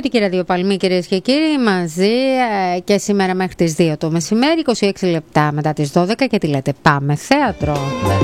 Ποιοτική ραδιοπαλμή, κυρίες και κύριοι, μαζί και σήμερα μέχρι τις 2 το μεσημέρι, 26 λεπτά μετά τις 12 και τι λέτε, πάμε θέατρο.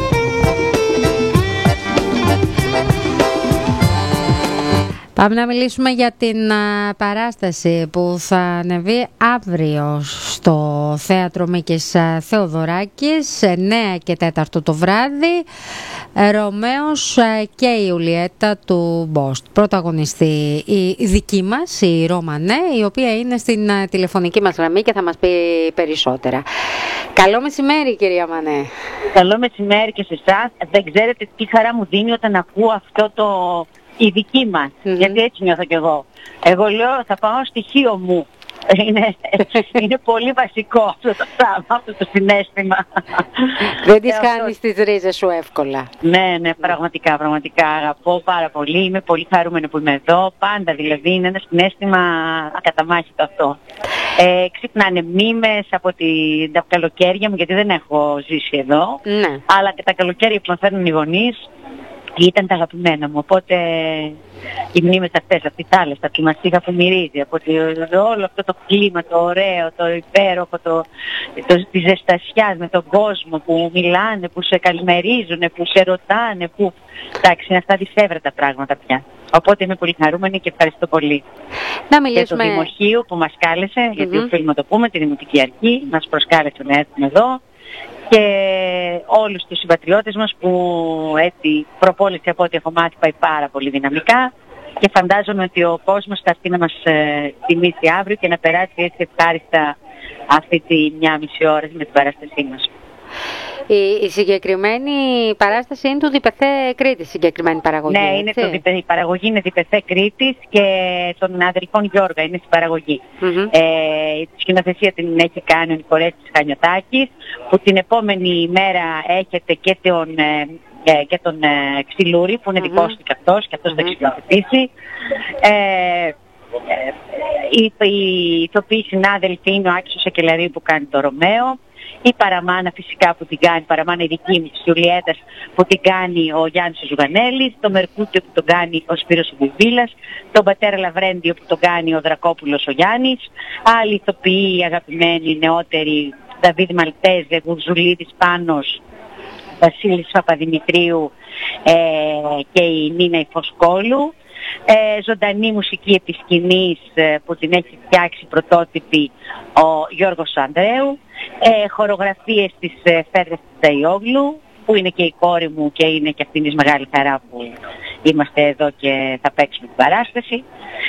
Πάμε να μιλήσουμε για την παράσταση που θα ανεβεί αύριο στο Θέατρο Μίκης Θεοδωράκης, 9 και 4 το βράδυ, Ρωμαίος και η Ιουλιέτα του Μπόστ. Πρωταγωνιστή η δική μας, η Ρωμανέ, η οποία είναι στην τηλεφωνική μας γραμμή και θα μας πει περισσότερα. Καλό μεσημέρι, κυρία Μανέ. Καλό μεσημέρι και σε εσάς. Δεν ξέρετε τι χαρά μου δίνει όταν ακούω αυτό το... η δική μας, γιατί έτσι νιώθω κι εγώ. Εγώ λέω θα πάω στοιχείο μου. Είναι πολύ βασικό αυτό το πράγμα, αυτό το συναίσθημα. Δεν τις κάνεις τις ρίζες σου εύκολα. Ναι, πραγματικά αγαπώ πάρα πολύ. Είμαι πολύ χαρούμενη που είμαι εδώ. Πάντα δηλαδή είναι ένα συναίσθημα ακαταμάχητο αυτό. Ξύπνανε μνήμες από τα καλοκαίρια μου, γιατί δεν έχω ζήσει εδώ. Ναι. Αλλά και τα καλοκαίρια που με φέρνουν οι γονείς ήταν τα αγαπημένα μου, οπότε οι μνήμες αυτές, αυτή η θάλασσα, από τη μαστίγα που μυρίζει, από όλο αυτό το κλίμα, το ωραίο, το υπέροχο, τη ζεστασιά με τον κόσμο που μιλάνε, που σε καλημερίζουν, που σε ρωτάνε, που... Εντάξει, είναι αυτά δυσέβρετα πράγματα πια. Οπότε είμαι πολύ χαρούμενη και ευχαριστώ πολύ. Να μιλήσουμε... Και το Δημοχείο που μας κάλεσε, γιατί οφείλουμε να το πούμε, τη Δημοτική Αρχή, μας προσκάλεσε να έρθουμε εδώ. Και όλους τους συμπατριώτες μας που έτσι προπόληση από ό,τι έχω μάθει πάει πάρα πολύ δυναμικά και φαντάζομαι ότι ο κόσμος θα έρθει να μας τιμήσει αύριο και να περάσει έτσι ευχάριστα αυτή τη 1,5 ώρα με την παράστασή μας. Η συγκεκριμένη παράσταση είναι του Διπεθέ Κρήτης, συγκεκριμένη παραγωγή. Ναι, είναι η παραγωγή είναι Διπεθέ Κρήτης και των αδελφών Γιώργα είναι στην παραγωγή. Η σκηνοθεσία την έχει κάνει ο Νικορέστης Χανιωτάκης, που την επόμενη μέρα έχετε και τον Ξυλούρη, που είναι δικός του και αυτός θα σκηνοθετήσει. Οι ηθοποιοί συνάδελφοι είναι ο Άκης ο Σακελαρίου που κάνει το Ρωμαίο, η Παραμάνα φυσικά που την κάνει, Παραμάνα η δική μου της Ιουλιέτας που την κάνει ο Γιάννης ο Ζουγανέλης, το Μερκούτιο που τον κάνει ο Σπύρος ο Μπουβίλας, τον Πατέρα Λαβρέντιο που τον κάνει ο Δρακόπουλος ο Γιάννης, άλλοι ηθοποιοί αγαπημένοι νεότεροι, Δαβίδ Μαλτέζε, Γουρζουλίδης Πάνος, Βασίλης Παπαδημητρίου και η Νίνα η Φωσκόλου. Ζωντανή μουσική επί σκηνής που την έχει φτιάξει πρωτότυπη ο Γιώργος Ανδρέου, χορογραφίες της Φέδρας Ταϊόγλου που είναι και η κόρη μου και είναι και αυτήν η μεγάλη χαρά που είμαστε εδώ και θα παίξουμε την παράσταση.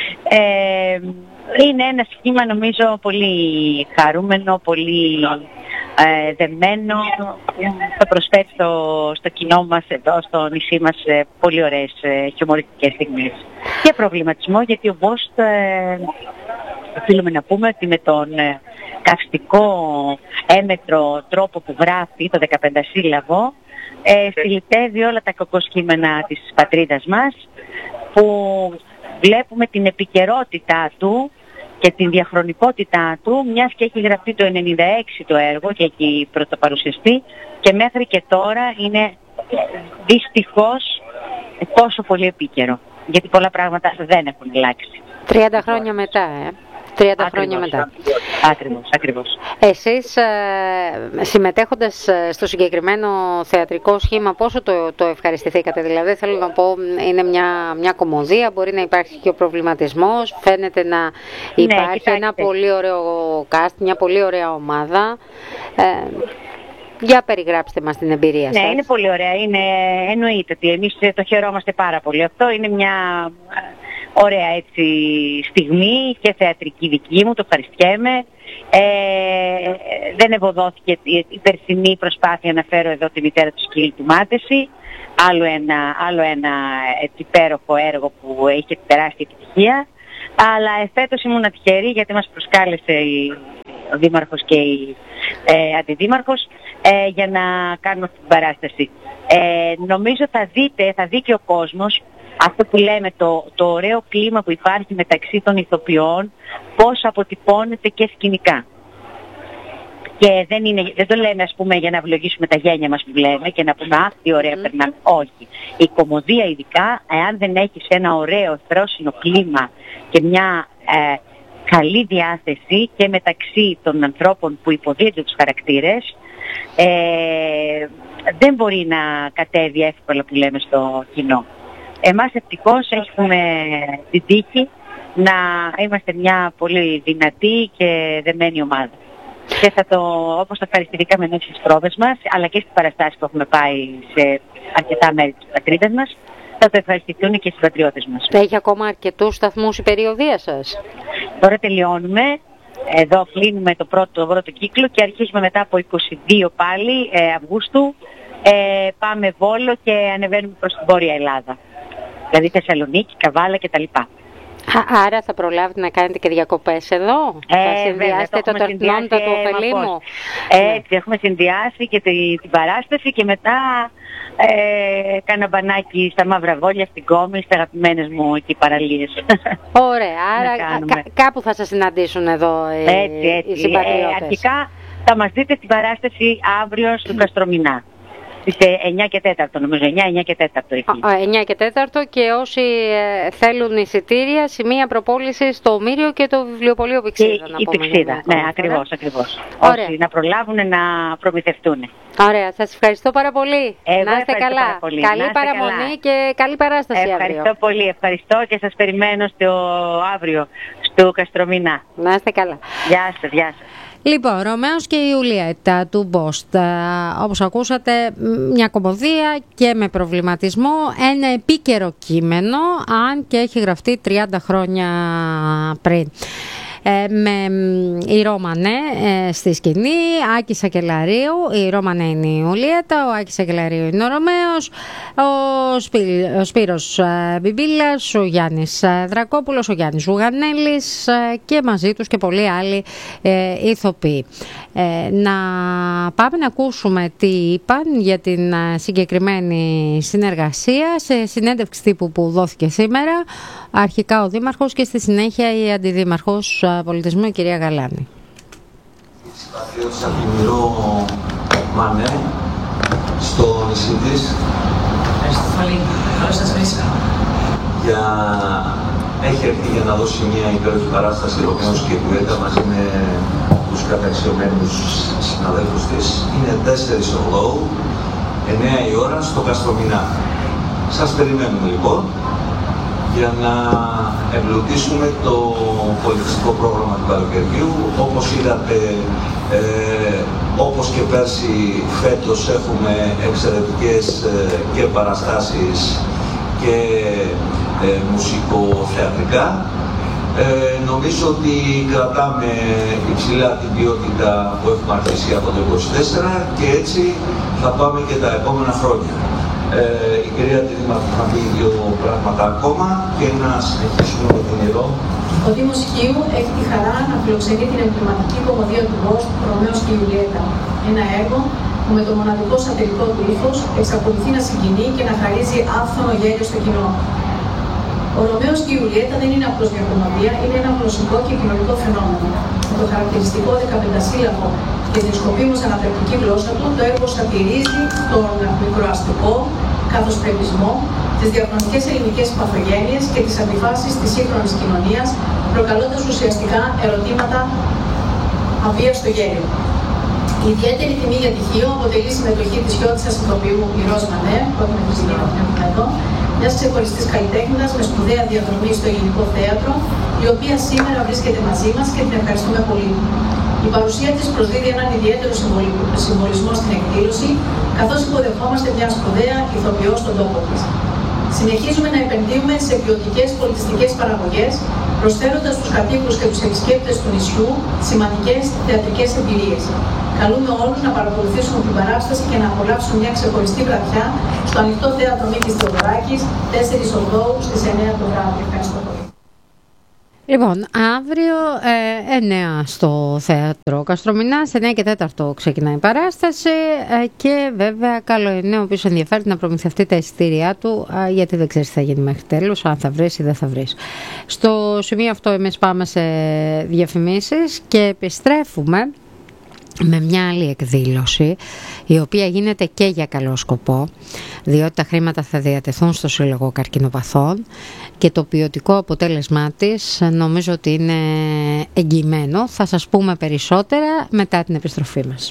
Είναι ένα σχήμα νομίζω πολύ χαρούμενο, πολύ δεμένο, θα προσφέρει στο κοινό μας εδώ στο νησί μας πολύ ωραίες χιουμοριστικές στιγμές και προβληματισμό, γιατί ο Μπόστ οφείλουμε να πούμε ότι με τον καυστικό έμετρο τρόπο που γράφει το 15 σύλλαβο στυλιτεύει όλα τα κακοσκήμενα της πατρίδας μας, που βλέπουμε την επικαιρότητά του και την διαχρονικότητά του, μιας και έχει γραφτεί το 1996 το έργο και έχει πρωτοπαρουσιαστεί και μέχρι και τώρα είναι δυστυχώς τόσο πολύ επίκαιρο, γιατί πολλά πράγματα δεν έχουν αλλάξει. 30 χρόνια μετά, 30 χρόνια μετά. Ακριβώς. Εσείς συμμετέχοντας στο συγκεκριμένο θεατρικό σχήμα, πόσο το ευχαριστηθήκατε? Δηλαδή θέλω να πω, είναι μια κωμωδία, μπορεί να υπάρχει και ο προβληματισμός, φαίνεται να υπάρχει ένα πολύ ωραίο cast, μια πολύ ωραία ομάδα. Για περιγράψτε μας την εμπειρία σας. Ναι, είναι πολύ ωραία. Εννοείται ότι εμείς το χαιρόμαστε πάρα πολύ. Αυτό είναι μια ωραία έτσι στιγμή και θεατρική δική μου, το ευχαριστιέμαι. Δεν ευωδόθηκε η περσινή προσπάθεια να φέρω εδώ τη μητέρα του Σκύλου του Μάτεση. Άλλο ένα υπέροχο έργο που είχε τεράστια επιτυχία. Αλλά φέτος ήμουν τυχερή γιατί μας προσκάλεσε ο Δήμαρχος και η Αντιδήμαρχος για να κάνουμε αυτή την παράσταση. Νομίζω θα δει και ο κόσμος αυτό που λέμε, το ωραίο κλίμα που υπάρχει μεταξύ των ηθοποιών, πώς αποτυπώνεται και σκηνικά. Και δεν το λέμε ας πούμε για να ευλογήσουμε τα γένια μας που λέμε και να πούμε αχ τι ωραία περνάμε. Όχι. Η κωμωδία ειδικά, εάν δεν έχεις ένα ωραίο ευθρόσινο κλίμα και μια καλή διάθεση και μεταξύ των ανθρώπων που υποδίονται τους χαρακτήρες. Δεν μπορεί να κατέβει εύκολα, που λέμε, στο κοινό. Εμάς ευτυχώς έχουμε την τύχη να είμαστε μια πολύ δυνατή και δεμένη ομάδα. Και όπως θα ευχαριστηθήκαμε στις πρόβες μας, αλλά και στις παραστάσεις που έχουμε πάει σε αρκετά μέρη της πατρίδας μας, θα το ευχαριστηθούν και οι συμπατριώτες μας. Έχει ακόμα αρκετούς σταθμούς η περιοδεία σας? Τώρα τελειώνουμε. Εδώ κλείνουμε το πρώτο κύκλο και αρχίζουμε μετά από 22 πάλι Αυγούστου. Πάμε Βόλο και ανεβαίνουμε προς την Βόρεια Ελλάδα. Δηλαδή Θεσσαλονίκη, Καβάλα κτλ. Άρα θα προλάβετε να κάνετε και διακοπές εδώ? Θα συνδυάσετε το Τερτνόντα του Ωφελήμου? Έτσι, έχουμε συνδυάσει και την παράσταση και μετά κάνα μπανάκι στα Μαύρα Βόλια, στην Κόμη, στις αγαπημένες μου εκεί παραλίες. Ωραία, άρα κάπου θα σας συναντήσουν εδώ οι συμπατριώτες. Αρχικά θα μας δείτε στην παράσταση αύριο στο Καστρομηνά. Στις 9 και 4 νομίζω, 9 και 4 εκεί. 9 και 4 και όσοι θέλουν εισιτήρια, σημεία προπόλησης στο Μύριο και το βιβλιοπωλείο Πυξίδα. Η Πυξίδα, ναι, ακριβώς. Όσοι να προλάβουν να προμηθευτούν. Ωραία, σας ευχαριστώ πάρα πολύ. Να είστε καλά. Καλή παραμονή και καλή παράσταση αύριο. Ευχαριστώ πολύ, ευχαριστώ και σας περιμένω αύριο στο Καστρομηνά. Να είστε καλά. Γεια σας, γεια σας. Λοιπόν, Ρωμαίος και η Ιουλιέτα του Μπόστ. Όπως ακούσατε, μια κωμωδία και με προβληματισμό, ένα επίκαιρο κείμενο, αν και έχει γραφτεί 30 χρόνια πριν. Με η Ρώμανε στη σκηνή, Άκη Σακελαρίου, η Ρώμανε είναι η Ιουλιέτα, ο Άκης Σακελαρίου είναι ο Ρωμαίος, ο Σπύρος Μπιμπίλας, ο Γιάννης Δρακόπουλος, ο Γιάννης Ζουγανέλης και μαζί τους και πολλοί άλλοι ηθοποιοί. Να πάμε να ακούσουμε τι είπαν για την συγκεκριμένη συνεργασία σε συνέντευξη τύπου που δόθηκε σήμερα, αρχικά ο Δήμαρχος και στη συνέχεια η Αντιδήμαρχος Πολιτισμού, η κυρία Γαλάνη. Συμπατριώτης από την Μυρό Μανέ, στο νησί της. Ευχαριστώ πολύ. Καλώς σας βρίσκω. Έχει έρθει για να δώσει μια υπέροχη παράσταση Ρωμαίος και Ιουλιέτα μαζί με τους καταξιωμένους συναδέλφους της. Είναι 4 Οκτώβρου, 9 η ώρα, στο Καστρομηνά. Σας περιμένουμε λοιπόν για να εμπλουτίσουμε το πολιτιστικό πρόγραμμα του καλοκαιριού. Όπως είδατε, όπως και πέρσι, φέτος έχουμε εξαιρετικές και παραστάσεις και μουσικοθεατρικά. Νομίζω ότι κρατάμε υψηλά την ποιότητα που έχουμε αρχίσει από το 2024 και έτσι θα πάμε και τα επόμενα χρόνια. Η κυρία Δήμαρχο θα πει 2 πράγματα ακόμα και να συνεχίσουμε με τον Ηρώ. Ο Δήμος Χίου έχει τη χαρά να φιλοξενεί την εμβληματική κωμωδία του Μπόστ, Ρωμαίος και Ιουλιέτα. Ένα έργο που με το μοναδικό σατυρικό του ύφος εξακολουθεί να συγκινεί και να χαρίζει άφθονο γέλιο στο κοινό. Ο Ρωμαίος και η Ιουλιέτα δεν είναι απλώς μια κωμωδία, είναι ένα γλωσσικό και κοινωνικό φαινόμενο. Με το χαρακτηριστικό 15σύλλαβο και την σκοπίμως αναπληκτική γλώσσα του, το έργο σατυρίζει τον μικροαστικό καθοσπρεπισμό, τις διαχρονικές ελληνικές παθογένειες και τις αντιφάσεις της σύγχρονης κοινωνίας, προκαλώντας ουσιαστικά ερωτήματα αβίας στο γέλιο. Η ιδιαίτερη τιμή για τυχείο αποτελεί συμμετοχή της γιώτισσας ηθοποιού Ηρώς Μανέ, που έχουμε χρησιμοποιήσει εδώ, μιας ξεχωριστής καλλιτέχνης με σπουδαία διαδρομή στο ελληνικό θέατρο, η οποία σήμερα βρίσκεται μαζί μας και την ευχαριστούμε πολύ. Η παρουσία της προσδίδει έναν ιδιαίτερο συμβολισμό στην εκδήλωση, καθώς υποδεχόμαστε μια σπουδαία ηθοποιό στον τόπο της. Συνεχίζουμε να επενδύουμε σε ποιοτικές πολιτιστικές παραγωγές, προσφέροντας στους κατοίκους και τους επισκέπτες του νησιού σημαντικές θεατρικές εμπειρίες. Καλούμε όλους να παρακολουθήσουν την παράσταση και να απολαύσουν μια ξεχωριστή βραδιά στο ανοιχτό θέατρο Μίκης Θεοδωράκης, 4 Οκτώβρου στις 9 το βράδυ. Ευχαριστώ πολύ. Λοιπόν, αύριο 9 στο θέατρο Καστρομηνά, σε 9 και 4 ξεκινάει η παράσταση και βέβαια καλό είναι όποιος ενδιαφέρει να προμηθευτεί τα εισιτήριά του, γιατί δεν ξέρεις τι θα γίνει μέχρι τέλους, αν θα βρεις ή δεν θα βρεις. Στο σημείο αυτό εμείς πάμε σε διαφημίσεις και επιστρέφουμε με μια άλλη εκδήλωση, η οποία γίνεται και για καλό σκοπό, διότι τα χρήματα θα διατεθούν στο Σύλλογο Καρκινοπαθών και το ποιοτικό αποτέλεσμά της νομίζω ότι είναι εγγυημένο. Θα σας πούμε περισσότερα μετά την επιστροφή μας.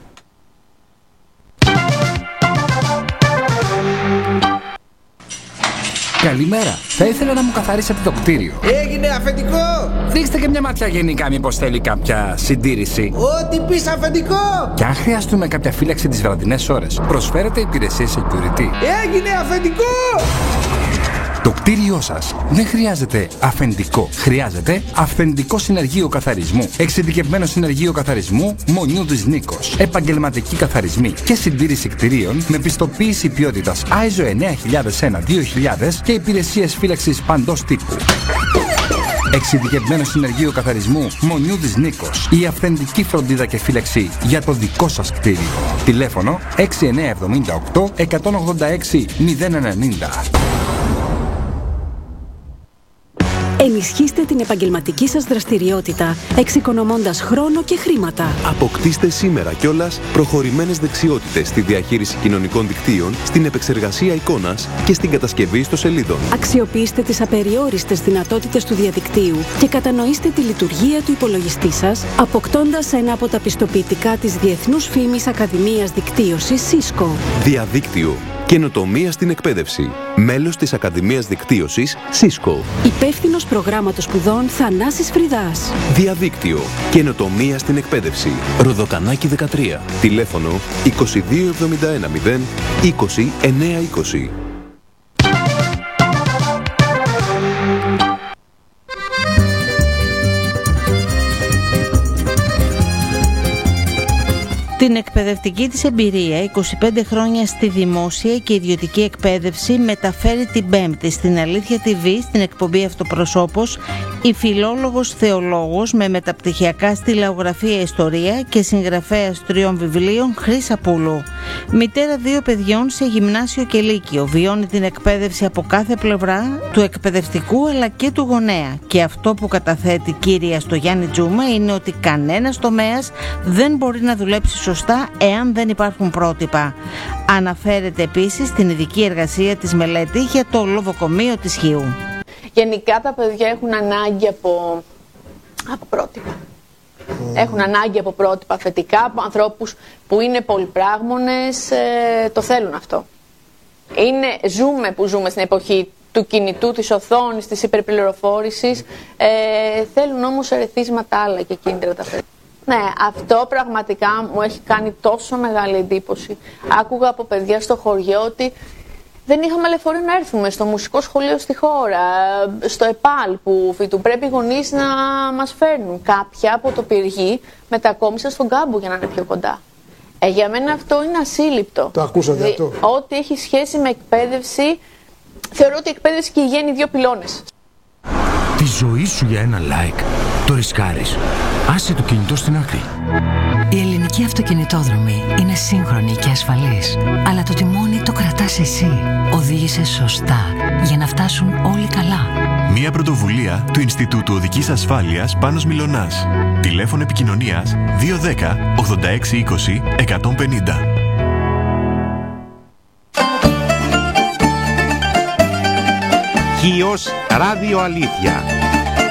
Καλημέρα. Θα ήθελα να μου καθαρίσετε το κτίριο. Έγινε αφεντικό! Ρίξτε και μια ματιά γενικά, μήπως θέλει κάποια συντήρηση. Ό,τι πεις αφεντικό! Και αν χρειαστούμε κάποια φύλαξη τις βραδινές ώρες, προσφέρετε υπηρεσίες security. Έγινε αφεντικό! Το κτίριό σας δεν χρειάζεται αφεντικό. Χρειάζεται αυθεντικό συνεργείο καθαρισμού. Εξειδικευμένο συνεργείο καθαρισμού Μονιού της Νίκος. Επαγγελματικοί καθαρισμοί και συντήρηση κτιρίων με πιστοποίηση ποιότητας ISO 9001-2000 και υπηρεσίες φύλαξης παντός τύπου. Εξειδικευμένο συνεργείο καθαρισμού Μονιού της Νίκος. Η αυθεντική φροντίδα και φύλαξη για το δικό σας κτίριο. Τηλέφωνο 6978 186 090. Ενισχύστε την επαγγελματική σας δραστηριότητα, εξοικονομώντας χρόνο και χρήματα. Αποκτήστε σήμερα κιόλας προχωρημένες δεξιότητες στη διαχείριση κοινωνικών δικτύων, στην επεξεργασία εικόνας και στην κατασκευή ιστοσελίδων. Αξιοποιήστε τις απεριόριστες δυνατότητες του διαδικτύου και κατανοήστε τη λειτουργία του υπολογιστή σας, αποκτώντας ένα από τα πιστοποιητικά της Διεθνούς Φήμης Ακαδημίας Δικτύωσης Cisco. Διαδίκτυο. Καινοτομία στην εκπαίδευση. Μέλος της Ακαδημίας Δικτύωσης Cisco. Υπεύθυνος προγράμματος σπουδών Θανάσης Φριδάς. Διαδίκτυο. Καινοτομία στην εκπαίδευση. Ροδοκανάκι 13. Τηλέφωνο 2271 0 20 920. Την εκπαιδευτική της εμπειρία, 25 χρόνια στη δημόσια και ιδιωτική εκπαίδευση, μεταφέρει την Πέμπτη στην Αλήθεια TV, στην εκπομπή Αυτοπροσώπος, η φιλόλογος θεολόγος με μεταπτυχιακά στη λαογραφία ιστορία και συγγραφέας 3 βιβλίων Χρύσα Πούλου. Μητέρα 2 παιδιών σε γυμνάσιο και λύκειο, βιώνει την εκπαίδευση από κάθε πλευρά του εκπαιδευτικού αλλά και του γονέα. Και αυτό που καταθέτει κύρια στο Γιάννη Τζούμα είναι ότι κανένας τομέας δεν μπορεί να δουλέψει σωστά εάν δεν υπάρχουν πρότυπα. Αναφέρεται επίσης στην ειδική εργασία της μελέτη για το λοδοκομείο της Χίου. Γενικά τα παιδιά έχουν ανάγκη από πρότυπα. Έχουν ανάγκη από πρότυπα θετικά, από ανθρώπους που είναι πολυπράγμονες, το θέλουν αυτό. Ζούμε στην εποχή του κινητού, της οθόνης, της υπερπληροφόρησης, θέλουν όμως ερεθίσματα άλλα και κίνητρα τα παιδιά. Ναι, αυτό πραγματικά μου έχει κάνει τόσο μεγάλη εντύπωση. Άκουγα από παιδιά στο χωριό ότι δεν είχαμε λεωφορείο να έρθουμε στο μουσικό σχολείο στη χώρα, στο ΕΠΑΛ που φοιτούν. Πρέπει οι γονείς να μας φέρνουν. Κάποια από το Πυργή μετακόμισαν στον Κάμπο για να είναι πιο κοντά. Για μένα αυτό είναι ασύλληπτο. Το ακούσατε αυτό. Ό,τι έχει σχέση με εκπαίδευση, θεωρώ ότι η εκπαίδευση και η υγεία είναι 2 πυλώνες. Τη ζωή σου για ένα like το ρισκάρεις. Άσε το κινητό στην άκρη. Η ελληνική αυτοκινητόδρομη είναι σύγχρονη και ασφαλής. Αλλά το τιμόνι το κρατάς εσύ. Οδήγησε σωστά για να φτάσουν όλοι καλά. Μια πρωτοβουλία του Ινστιτούτου Οδικής Ασφάλειας Πάνος Μιλωνάς. Τηλέφωνο επικοινωνίας 210 86 20 150. Χίος Ράδιο Αλήθεια.